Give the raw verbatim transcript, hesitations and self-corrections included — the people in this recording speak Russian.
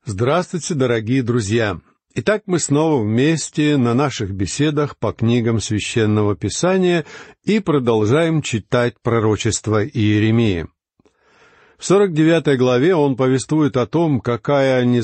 Здравствуйте, дорогие друзья! Итак, мы снова вместе на наших беседах по книгам Священного Писания и продолжаем читать пророчество Иеремии. В сорок девятой главе он повествует о том, какая